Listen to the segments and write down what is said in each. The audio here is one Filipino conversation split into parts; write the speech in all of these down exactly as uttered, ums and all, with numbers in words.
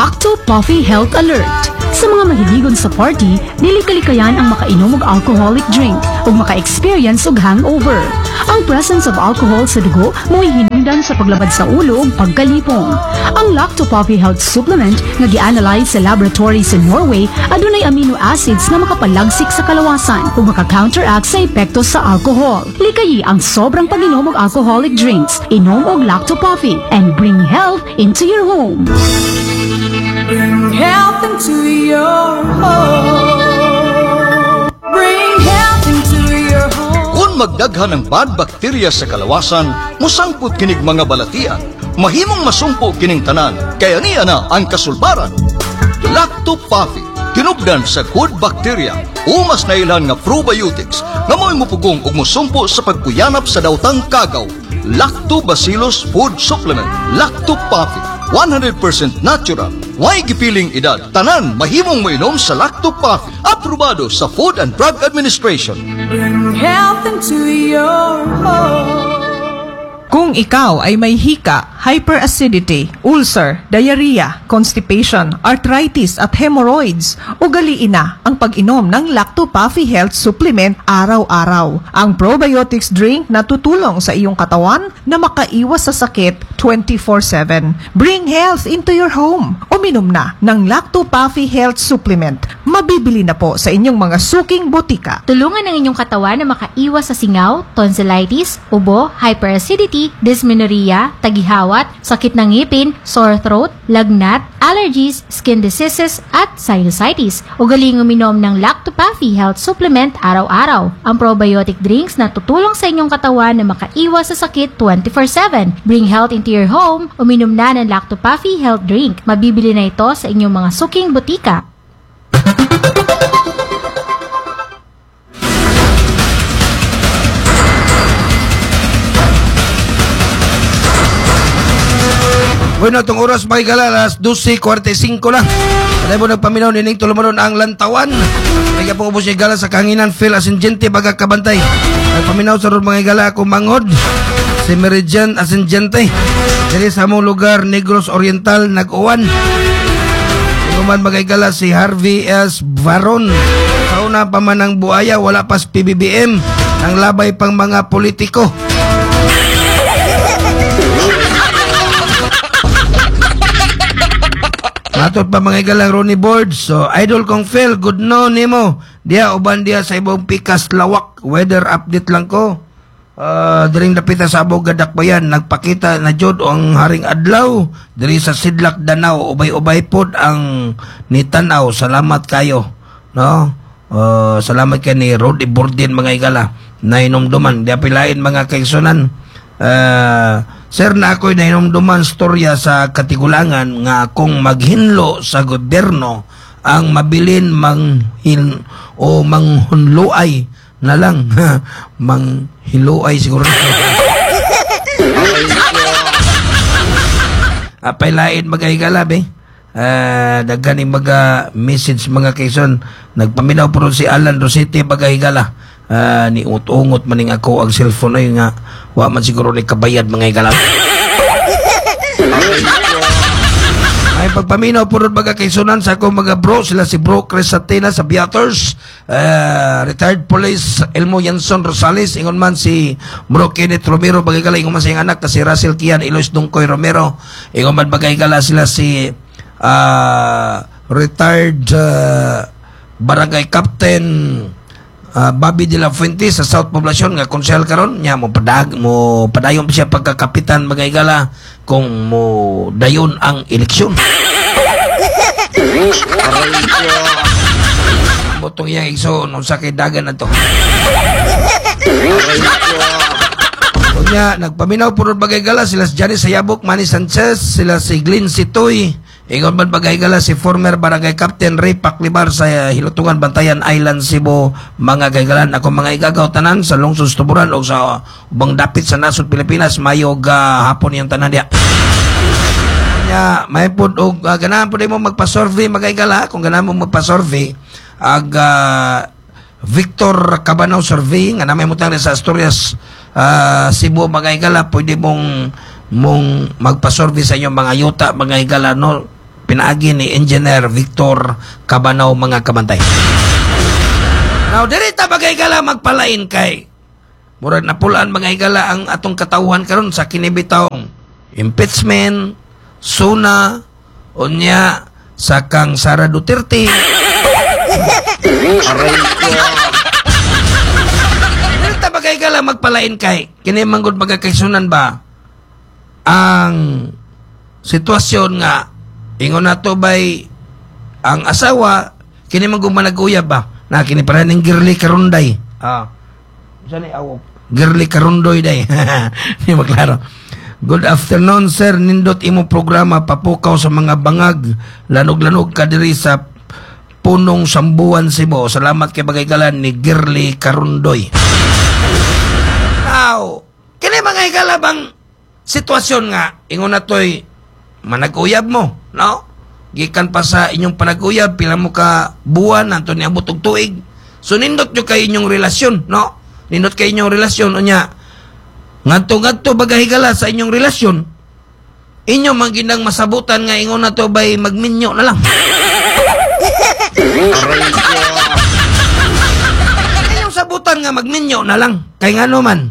Lacto Puffy Health Alert. Sa mga mahiligon sa party, dili kalikayan ang makainom og alcoholic drink ug maka-experience og hangover. Ang presence of alcohol sa dugo mo'y hinungdan sa paglabad sa ulo ug pagkalipong. Ang Lacto Puffy Health Supplement nga gi-analyze sa laboratory sa Norway adunay amino acids nga makapalagsik sa kalawasan ug maka-counteract sa epekto sa alcohol. Likayi ang sobrang pag-inom og alcoholic drinks. Inom og Lacto Puffy and bring health into your home. Bring health into your home. Bring health into your home. Kung magdaghan ng bad bacteria sa kalawasan, musangput kinig mga balatian. Mahimong masumpo kining tanan, kaya niya na ang kasulbaran. Lacto Puffy, tinubdan sa good bacteria, umas na ilan nga probiotics, nga mo'y mupugong ug musumpo sa pagkuyanap sa dawtang kagaw. Lactobacillus Food Supplement, Lacto Puffy, one hundred percent natural. Way gipiling edad. Tanan mahimong moinom sa Lacto Puffy. Aprobado sa Food and Drug Administration. Bring health into your home. Kung ikaw ay may hika, hyperacidity, ulcer, diarrhea, constipation, arthritis at hemorrhoids, ugaliin na ang pag-inom ng Lacto Puffy Health Supplement araw-araw. Ang probiotics drink na tutulong sa iyong katawan na makaiwas sa sakit twenty-four seven. Bring health into your home. Uminom na ng Lacto Puffy Health Supplement. Mabibili na po sa inyong mga suking botika. Tulungan ang inyong katawan na makaiwas sa singaw, tonsillitis, ubo, hyperacidity, dysmenorrhea, tagihawat, sakit ng ngipin, sore throat, lagnat, allergies, skin diseases, at sinusitis. Ugaling uminom ng Lacto Puffy Health Supplement araw-araw. Ang probiotic drinks na tutulong sa inyong katawan na makaiwas sa sakit twenty-four seven. Bring health into your home. Uminom na ng Lacto Puffy Health Drink. Mabibili na ito sa inyong mga suking butika. Bueno, itong oras makikala, alas twelve forty-five lang. Patay mo nagpaminaw nining tulumanon ang lantawan. Kaya po po siya gala sa kanginan, Phil Asingente, baga kabantay. Nagpaminaw sa ron mga igala ako mangod. Si Meridian Asingente. Dili sa among lugar, Negros Oriental, nag-uwan. Iguman mga igala si Harvey S. Varon. Sa una pa man ang buaya, wala pas P B B M. Ang labay pang mga politiko. Matot pa mga igalang Ronnie Boards. So, Idol kong Phil, good no, Nemo. Dia, uban dia sa ibang pikas lawak. Weather update lang ko. Uh, diring napita sa abog gadak bayan. Nagpakita na jod ang haring adlaw. Diri sa Sidlak Danau. Ubay-ubay pod ang nitanaw. Salamat kayo. No? Uh, salamat kayo ni Rodi Bordin mga igala. Nainomduman. Dia pilain mga kaigsunan. Uh, Sir, na ako'y nainomduman storya sa katigulangan nga akong maghinlo sa gobyerno ang mabilin manghin o manghunluay na lang. Manghiluay siguro. Apay lain mag-aigala, be. Uh, Nagkaning mga message mga kaison. Nagpaminaw po si Alan Rosete mag-aigala. Uh, ni utungot maning ako ang cellphone ay nga wa man siguro ni kabayad mga igalang. Ay pagpaminaw purod mga kaisunan sa akong mga bro, sila si Bro Chris Satina sa Beaters, uh, retired police Elmo Yanson Rosales, ingon man si Bro Kenneth Romero bagay ingon man sa iyang anak na si Russell Kian Elois Dungkoy Romero, ingon man bagay sila si uh, retired uh, barangay captain Uh, Bobby de la Fuente sa South Poblacion nga konsehal karon nya mo padag mo padayon siya pagkakapitan mga igala kung mo dayon ang eleksyon. Botong yang igso nung sa kay dagan na to. Kunya nagpaminaw puro bagay gala sila si Janice Sayabok, Manny Sanchez, sila si Glenn Sitoy. Ingon man bagay gala si former barangay captain Ray Paclibar sa Hilutungan Bantayan Island, Cebu. Mga gaygalan ako mga igagaw tanan sa lungsod Tuburan o sa ubang dapit sa nasod Pilipinas mayog uh, hapon yung tanan dia. Kanya may pud og uh, ganahan pud mo magpa-survey mga igala kung ganahan mo magpa-survey ag uh, Victor Cabanao survey nga namay mo tang sa Asturias uh, Cebu mga igala pwede mong mong magpa-survey sa inyong mga yuta mga igala no. pinaagi ni Engineer Victor Cabanao mga kabantay. Now, diri ta bagay gala magpalain kay murag napulaan mga higala ang atong katawhan karon sa kinibitawng impeachment, suna, unya sa kang Sara Duterte. Dili ta bagay gala magpalain kay kini manggod magakaisunan ba ang sitwasyon nga ingon nato bay ang asawa kini manggod manag-uyab ba na kini para ning girly karunday. Ah. Saan awo? Girly karundoy day. Di maklaro. Good afternoon, sir. Nindot imo programa papukaw sa mga bangag. Lanog-lanog ka diri sa punong sambuan Cebu. Salamat kay bagaygalan ni Girly Karundoy. Now, kini mga higalabang sitwasyon nga ingon natoy manag-uyab mo, no? Gikan pa sa inyong panag-uyab, pila mo ka buwan, nanto ni abot og tuig. So, nindot nyo kay inyong relasyon, no? Nindot kay inyong relasyon, o niya, ngadto-ngadto bagahigala sa inyong relasyon, inyo magindang masabutan nga ingon na to ba'y magminyo na lang. Inyong sabutan nga magminyo na lang. Kay nga naman,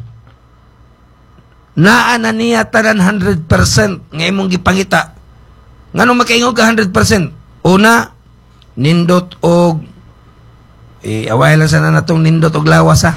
naana niya tanan one hundred percent nga imong gipangita. Nga nung makaingon ka one hundred percent, una, nindot og, eh, away lang sana na itong nindot og lawas, ha?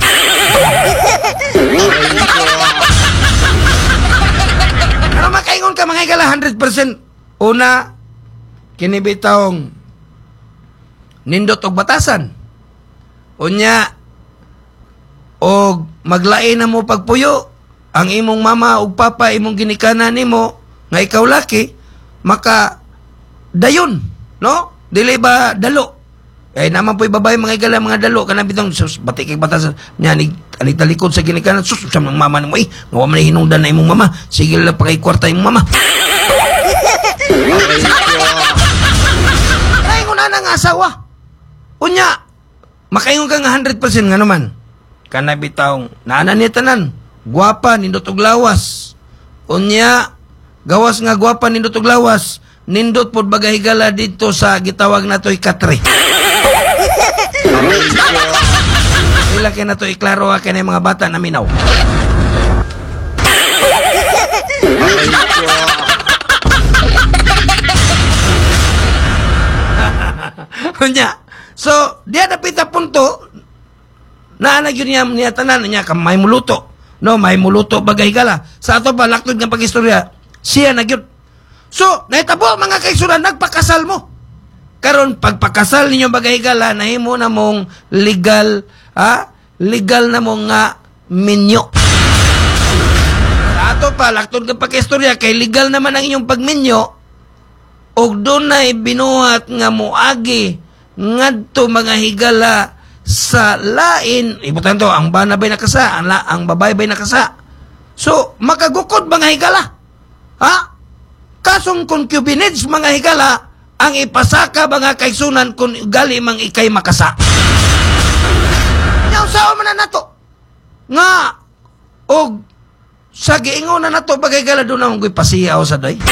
Ano makaingon ka mga igala one hundred percent, una, kinibitawng nindot og batasan. Unya, og maglain na mo pagpuyo, ang imong mama og papa, imong ginikanan nimo nga ikaw laki, maka dayon, no? Dili ba dalo? Eh naman po'y babae mga igala mga dalo kanang bitong sus batik kay batasan nya ni ani talikod sa ginikanan sus sa mga mama nimo eh nga man hinungdan na imong mama sige lang pa kay kwarta imong mama. Ay nguna nang asawa. Unya makaingon ka nga one hundred percent nga naman. Kana bitawng naana ni tanan, gwapa nindot og lawas. Unya gawas nga gwapa nindot og lawas, nindot pod bagahigala dito sa gitawag natoy katre. Ila kay nato iklaro kay na mga bata na minaw. Kunya. So, dia dapita punto na nagyun niya niya tanan niya ka may muluto. No, may muluto bagahigala. Sa ato pa laktod nga pagistorya, siya nagyud. So, nahitabo mga kaigsunan, nagpakasal mo. Karon pagpakasal ninyo bagahigala, nahimo na mong legal, ha? Legal na mong nga minyo. Sa ato pa, laktod ka pagkaistorya, kay legal naman ang inyong pagminyo, og doon na'y binuhat nga muagi, ngadto mga higala sa lain, ibutan to, ang bana ba'y nakasa, ang, la, ang babae ba'y nakasa. So, makagukod mga higala. Ha? Kasong concubinage mga higala, ang ipasaka mga kaigsunan kung gali mang ikay makasa. Yaw sao man na nato. Nga, og sa giingon na nato bagay gala doon ang pasiyaw sa day.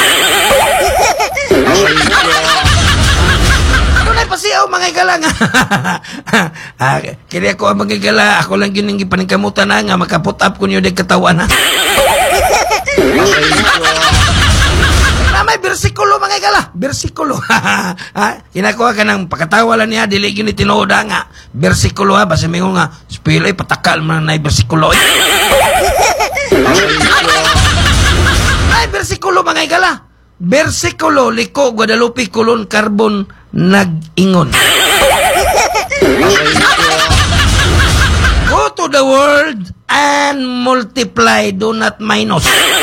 Doon ay pasiyaw mga gala nga. ah, kaya ako ang mga gala, ako lang yun yung ipaningkamutan na nga, makaput up ko niyo din katawan ha. Na may bersikulo mga igala, bersikulo. Ha, kinakuha ka ng pakatawa lang niya, dili yun itinuoda nga. Bersikulo ha, basta may nga, spilay, patakal man na bersikulo. Ay, bersikulo mga igala. Bersikulo, liko, Guadalupe, Colon, Carbon, nag-ingon. Go to the world and multiply, do not minus.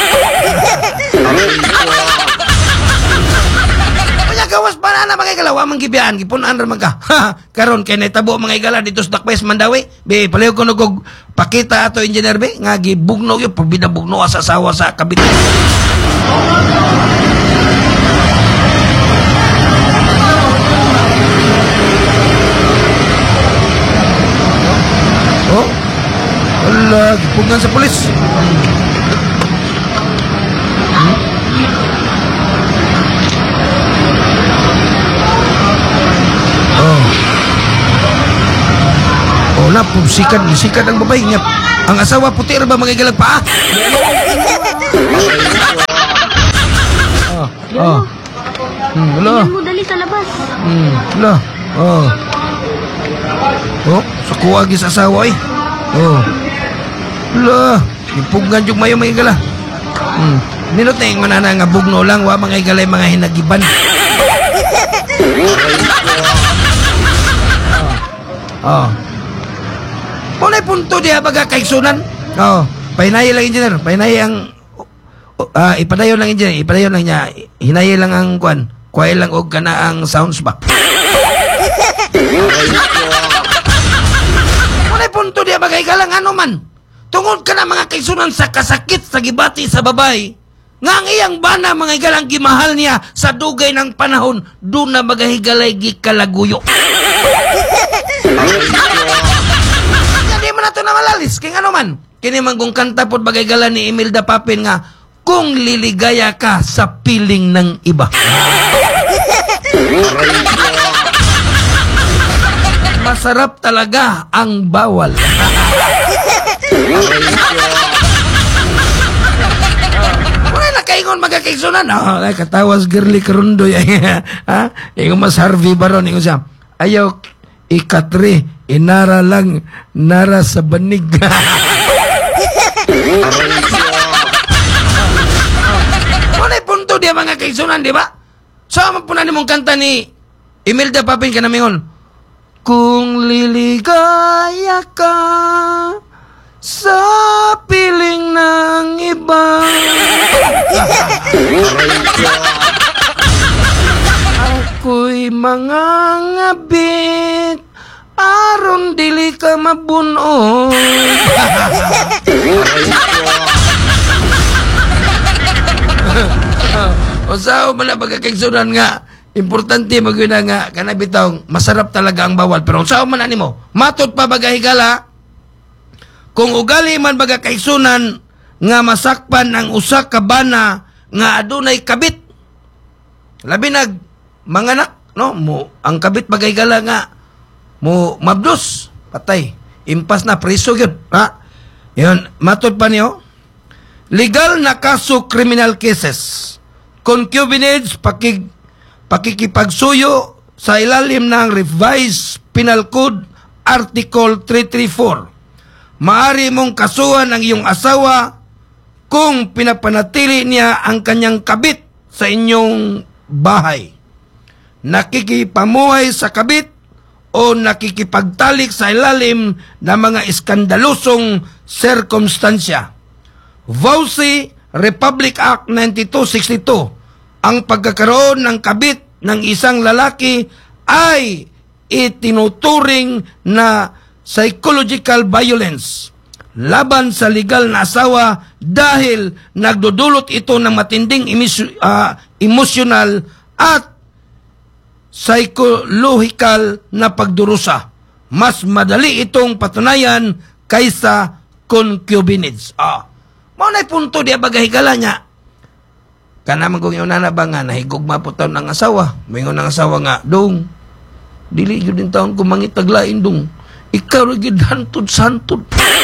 Gawas pa na mga igala, wa man gibiyaan, gipunan ra man ka. Karon kay netabo mga igala dito sa Dakpes Mandawi, be palayo ko nagog pakita ato engineer be nga gibugno gyud pabida bugno sa asawa sa kabitan. Oh. Wala, gipunan sa pulis. na po, sikat, sikat ang babae niya. Ang asawa puti ra ba mga igalang paa? Oh, oh. Hmm, wala. Tingnan mo dali sa labas. Hmm, wala. Oh. Oh, sa kuwagis asawa eh. Oh. Wala. Ipugan yung mayo mga igala. Hmm. Ninot na yung manana nga bugno lang, wa mga igalay mga hinagiban. Oh. Punay punto diya baga kaigsunan. Oh, pahinay lang engineer, pahinay ang ah ipadayon lang engineer, ipadayon lang niya. Hinay lang ang kwan. Kuhay lang og kana ang sounds ba. Punay punto diya baga igalang ano man. Tungod ka na mga kaigsunan sa kasakit sa gibati sa babay. Nga ang iyang bana mga igalang gimahal niya sa dugay ng panahon, doon na magahigalay gikalaguyo. Hindi mo na ito na malalis. Kaya ano man, kini man kung kanta po't bagay-gala ni Imelda Papin nga, kung liligaya ka sa piling ng iba. Masarap talaga ang bawal. Wala na kaingon magkakaigsunan. Oh, ay, katawas girly karundoy. Ha? Ingon mas Harvey Baron. Ingon siya, ayaw ikatri, inara lang, nara sa banig. Wala punto dia mga kaigsunan, di ba? Sama po na mong kanta ni Imelda Papin ka namingon, kung liligaya ka sa piling ng iba. Ako'y mga ngabit, aron dili ka mabunon. O sao man na pagkakaigsunan nga, importante maguna nga, kanabitang masarap talaga ang bawal. Pero sao man animo, matot pa bagahigala, kung ugali man baga kaigsunan nga masakpan ang usa ka bana nga adunay kabit. Labi nag manganak, no? Mo ang kabit bagay gala nga mo mabdos, patay. Impas na preso gyud, ha? Yon, matud pa niyo. Legal na kaso criminal cases. Concubinage, pakig pakikipagsuyo sa ilalim ng Revised Penal Code Article three thirty-four. Maari mong kasuhan ang iyong asawa kung pinapanatili niya ang kanyang kabit sa inyong bahay. Nakikipamuhay sa kabit o nakikipagtalik sa ilalim ng mga iskandalosong sirkumstansya. Vowsy Republic Act ninety-two sixty-two, ang pagkakaroon ng kabit ng isang lalaki ay itinuturing na psychological violence laban sa legal na asawa dahil nagdudulot ito ng matinding emis- uh, emotional at psychological na pagdurusa. Mas madali itong patunayan kaysa concubinage. Ah, mao nay punto diya bagahigala niya. Kana man kung yun na ba nga nahigugma po taon ng asawa. Mayroon ng asawa nga, dong, dili yun din taon kung mangitaglain dong. Ikaw rin hantod santod.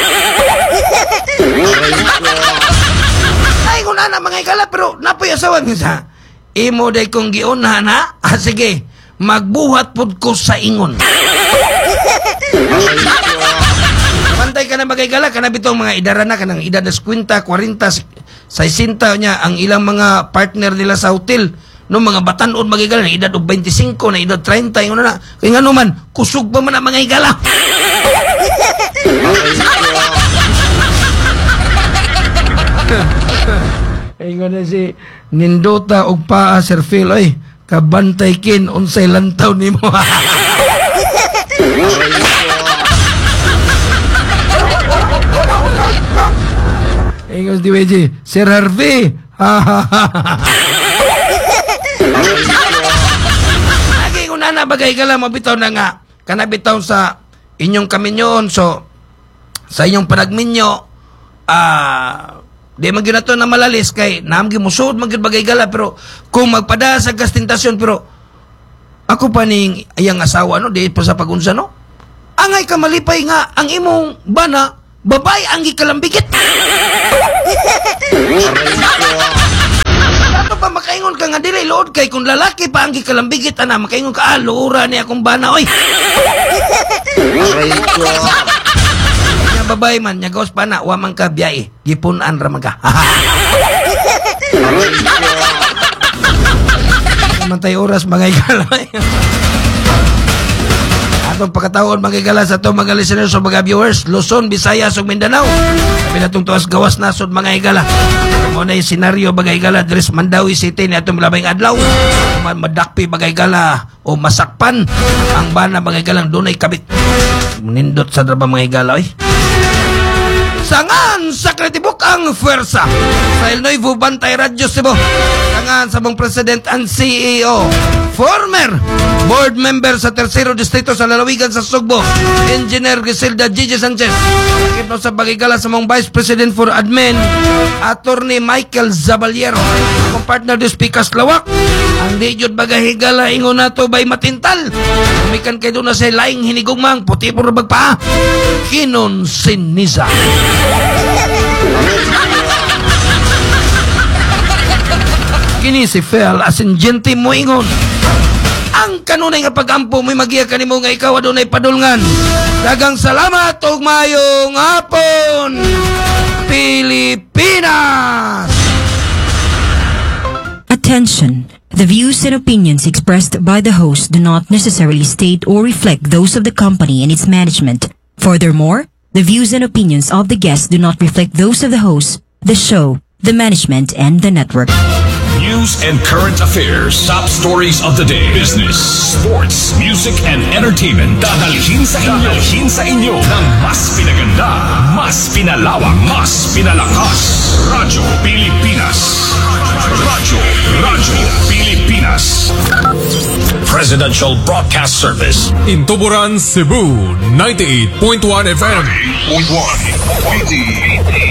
Ay, kung na mga ikala, pero napoy asawa nga. Imo day kong giunahan ha? Ah, sige, magbuhat po ko sa ingon. Pantay ka na magigala, ka na bitong mga idara na, ka ng edad na fifty, forty, sixty niya, ang ilang mga partner nila sa hotel. No, mga batanon magigala, na edad o twenty-five, na edad thirty, yung na, kaya nga naman, kusog pa man ang mga igala. Ay nga na si Nindota og paa, Sir Phil, ay, kabantay kin, unsay lantaw ni mo. Ay nga si D J, Sir Harvey, ha ha ha ha. Lagi ko na nabagay ka lang, mabitaw na nga, kanabitaw sa inyong kaminyon, so, sa inyong panagminyo, ah, uh, di magin na to na malalis kay naamgi mo suod magin bagay gala, pero kung magpada sa gastintasyon, pero ako pa ning iyang asawa, no, di pa sa pagunsa, no, Angay ka malipay nga ang imong bana, babay ang gikalambigit. Dapat pa makaingon ka nga dili lood kay kung lalaki pa ang gikalambigit ana makaingon ka ah luura ni akong bana oy. Nya babay man nya gawas pa na wa man ka biyay gipunan ra man ka. Mantay oras mga igala. Atong pagkataon mga igala sa itong mga listeners o mga viewers, Luzon, Visayas ug Mindanao. Sabi na itong tuwas gawas nasod mga igala. Muna yung senaryo mga igala, Dres Mandawi City ni atong labing adlaw. Madakpi mga igala o masakpan ang bana mga igalang dunay kabit. Nindot sa drama mga igala oy. Sangan sa kretibok ang fuerza sa El Nuevo Bantay Radyo Cebu. Sangan sa mong President and C E O, former board member sa Tercero Distrito sa Lalawigan sa Sugbo, Engineer Griselda Gigi Sanchez. Sakit sa pagigala sa mong Vice President for Admin, Attorney Michael Zabaliero. Akong partner di Pikas Lawak. Ang di jud bagahigala ingon nato bay matintal. Umikan kay doon na sa laing hinigugmang puti puro bagpaa. Kinon Siniza. Kini si Fel asin genti mo ingon. Ang kanunay nga pagampo mo'y magiya kanimo nga ikaw adunay padulngan. Dagang salamat ug maayong hapon, Pilipinas! Attention! The views and opinions expressed by the host do not necessarily state or reflect those of the company and its management. Furthermore, the views and opinions of the guests do not reflect those of the host, the show, the management, and the network. News and current affairs, top stories of the day, business, sports, music, and entertainment. Dadalhin sa inyo, dadalhin sa inyo ng mas pinaganda, mas pinalawak, mas pinalakas. Radyo Pilipinas. Radyo, Radyo Pilipinas. Presidential Broadcast Service. In Tuburan, Cebu, ninety-eight point one F M. ninety-eight point one.